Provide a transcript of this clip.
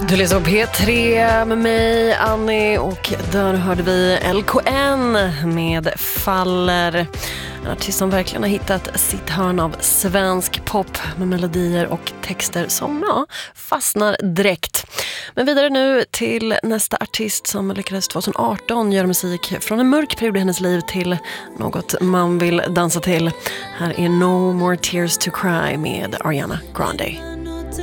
Du lyssnar på P3 med mig, Annie, och där hörde vi LKN med Faller. En artist som verkligen har hittat sitt hörn av svensk pop med melodier och texter som fastnar direkt. Men vidare nu till nästa artist som lyckades 2018 göra musik från en mörk period i hennes liv till något man vill dansa till. Här är No More Tears to Cry med Ariana Grande.